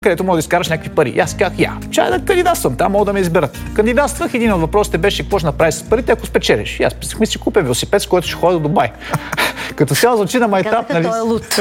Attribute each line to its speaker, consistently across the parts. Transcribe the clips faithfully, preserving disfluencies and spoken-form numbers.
Speaker 1: където мога да изкараш някакви пари. И аз казах, я, чай да кандидатствам, там мога да ме изберат. Кандидатствах, един от въпросите беше какво ще направиш с парите, ако спечелиш. И аз писах ми си купя велосипед, с който ще ходя до Дубай. Като сега звучи на майтап, нали?
Speaker 2: Той е луд.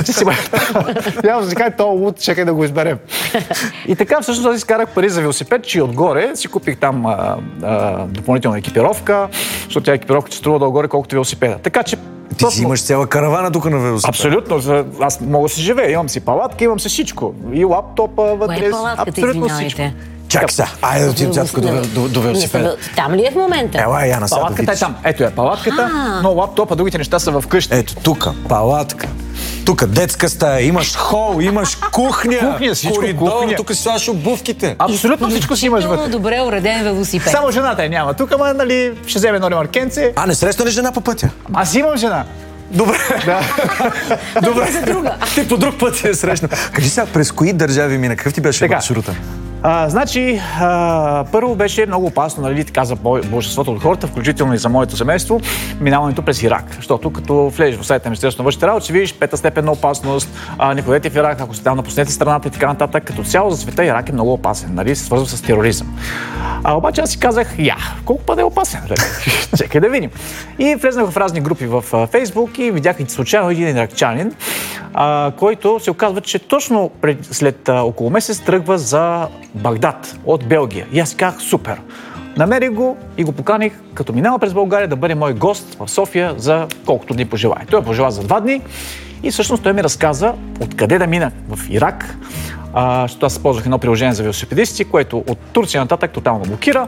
Speaker 1: Явно си кажа, той е луд, чакай да го изберем. И така всъщност аз изкарах пари за велосипед, че отгоре си купих там а, а, допълнителна екипировка, защото тя екипировка че струва долу-горе колкото велосипеда. Така че
Speaker 3: Ти си имаш цяла каравана тук на велосипед.
Speaker 1: Абсолютно. Аз мога да си живея. Имам си палатка, имам си всичко. И лаптопа вътре.
Speaker 2: Кое е палатката,
Speaker 1: абсолютно
Speaker 2: извинявайте?
Speaker 1: всичко.
Speaker 3: Чакай сега, айде да отидем цятко до, до, до велосипеда.
Speaker 2: Там ли е в момента?
Speaker 3: Ела, Яна, сега да
Speaker 1: Палатката е
Speaker 3: видиш.
Speaker 1: там. Ето е палатката,
Speaker 2: А.
Speaker 1: но лаптопа, другите неща са в къщи.
Speaker 3: Ето тук, палатка. Тук детска стая, имаш хол, имаш кухня,
Speaker 1: Кухня, всичко,
Speaker 3: коридор,
Speaker 1: кухня.
Speaker 3: тук си слагаш обувките.
Speaker 1: Абсолютно всичко си имаш вътре.
Speaker 2: Добре уреден велосипед.
Speaker 1: Само жената я няма. Тук, ама, нали, ще вземе едно ремаркенце.
Speaker 3: А, не срещна ли жена по пътя?
Speaker 1: Аз имам жена.
Speaker 3: Добре.
Speaker 1: Да.
Speaker 2: Добре. За друга.
Speaker 3: Ти по друг път я срещна. Кажи сега, през кои държави мина? Какъв ти беше
Speaker 1: Така.
Speaker 3: маршрута?
Speaker 1: А, значи, а, първо беше много опасно, нали, така за большинството от хората, включително и за моето семейство, минаването през Ирак. Защото като влезеш в сайта на Министерството на външните работи, ще видиш пета степен на опасност, а, не ходете в Ирак, ако сте там напуснете страната и така нататък. Като цяло за света Ирак е много опасен, нали, се свързва с тероризъм. А обаче аз си казах, я, колко път е опасен? Чекай да видим. И влезнах в разни групи в Фейсбук и видях и случайно един иракчанин, а, който се оказва, че точно пред, след а, около месец тръгва за Багдад от Белгия. И аз казах, супер. Намерих го и го поканих, като минава през България, да бъде мой гост в София за колкото дни пожелая. Той пожела за два дни и всъщност той ми разказа откъде да мина в Ирак, а, защото аз ползвах едно приложение за велосипедисти, което от Турция нататък тотално блокира.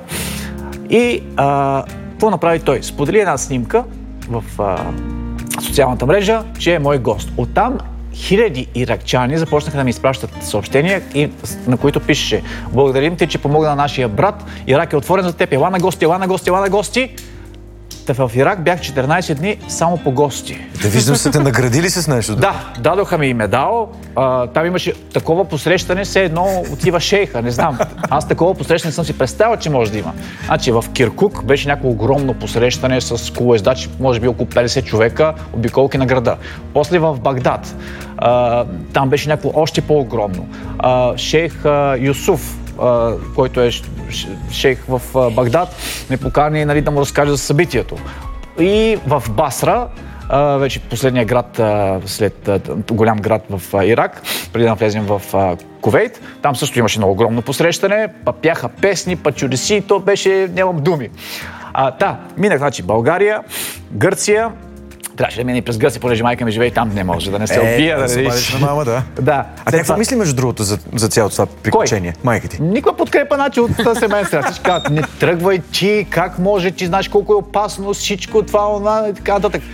Speaker 1: И а, какво направи той? Сподели една снимка в а, социалната мрежа, че е мой гост. Оттам хиляди иракчани започнаха да ми изпращат съобщения, и, на които пишеше: благодарим ти, че помогна на нашия брат. Ирак е отворен за теб. Ела на гости, ела на гости, ела на гости. Та в Ирак бях четиринайсет дни само по гости.
Speaker 3: Да виждам, са те наградили с нещо.
Speaker 1: Да, дадоха ми и медал. А, там имаше такова посрещане, все едно отива шейха, не знам. Аз такова посрещане не съм си представил, че може да има. Значи в Киркук беше някакво огромно посрещане с колоездачи, може би около петдесет човека, обиколки на града. После в Багдад, а, там беше някакво още по-огромно. А, шейх а, Юсуф, Uh, който е шейх в uh, Багдад, ме покани, нали, да му разкаже за събитието. И в Басра, uh, вече последния град uh, след uh, голям град в uh, Ирак, преди да влезем в uh, Кувейт, там също имаше много огромно посрещане, па пяха песни, па чудеси, то беше, нямам думи. Uh, да, минах, значи, България, Гърция. Трябваше да мина и през Гърция, понеже майка ми живее и там, не може да не се
Speaker 3: Е,
Speaker 1: убия.
Speaker 3: да се обадиш на мама, да.
Speaker 1: Да.
Speaker 3: А тя какво мисли между другото за, за цялото това приключение? Майка ти.
Speaker 1: Никаква подкрепа, значи, от семейството. Всички казват, не тръгвай ти, как може, ти знаеш колко е опасно, всичко това, она и така нататък.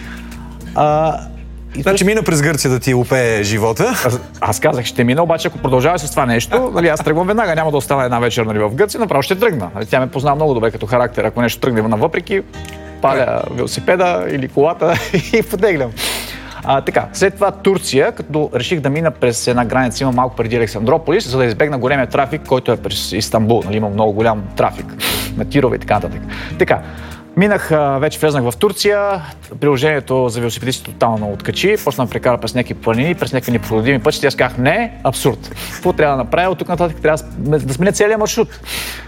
Speaker 1: А, и
Speaker 3: Значи мина през Гърция да ти опее живота.
Speaker 1: Аз, аз казах, ще мина, обаче ако продължава с това нещо, нали, аз тръгвам веднага, няма да остана една вечер, нали, в Гърция, направо ще тръгна. Нали, тя ме познава много добре като характер, ако нещо тръгне навъпреки, паля велосипеда или колата и потеглям. А, така, след това Турция, като реших да мина през една граница, има малко преди Александрополис, за да избегна големия трафик, който е през Истанбул. Нали, има много голям трафик на тирове и така нататък. Така, минах, вече влезнах в Турция, приложението за велосипедисти тотално откачи, почна да прекара през някакви планини, през някакви непроходими пътища. Аз казах, не, абсурд. Какво трябва да направя? От тук нататък трябва да сменя целият маршрут.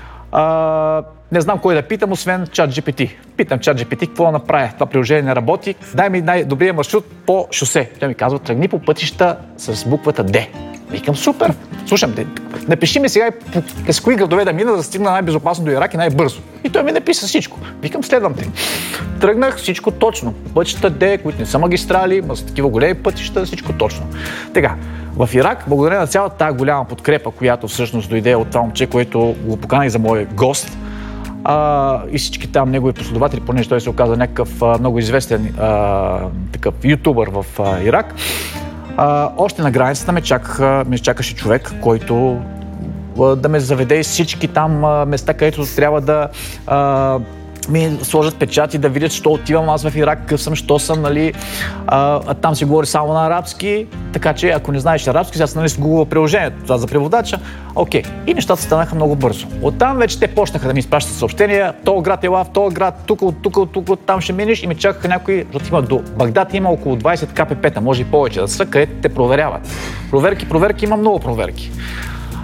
Speaker 1: А, не знам кой да питам, освен ChatGPT. Питам ChatGPT какво да направя. Това приложение не работи. Дай ми най-добрия маршрут по шосе. Тя ми казва, тръгни по пътища с буквата Д. Викам, супер. Слушам, напиши ми сега и с кои градове да мина, да стигна най-безопасно до Ирак и най-бързо. И той ми написа всичко. Викам, следвам те. Тръгнах всичко точно. Пътища Д, които не са магистрали, но са такива големи пътища, всичко точно. Така, в Ирак, благодарение на цялата тази голяма подкрепа, която всъщност дойде от това момче, което го поканих за мой гост, а, и всички там негови последователи, понеже той се оказа някакъв а, много известен а, такъв ютубър в а, Ирак, а, още на границата ме, чакаха, ме чакаше човек, който а, да ме заведе из всички там а, места, където трябва да а, ми сложат печати, да видят, що отивам аз в Ирак, къв съм, що съм, нали. А, а там се говори само на арабски, така че ако не знаеш арабски, сега нали, с Google приложението, това за преводача, окей. И нещата станаха много бързо. Оттам вече те почнаха да ми изпращат съобщения, този град е лав, този град, тук, от тук, от тук, от там ще минеш, и ме чакаха някои, защото има до Багдад има около двайсет ка пе пе-та, може и повече да са, където те проверяват. Проверки, проверки, има много проверки.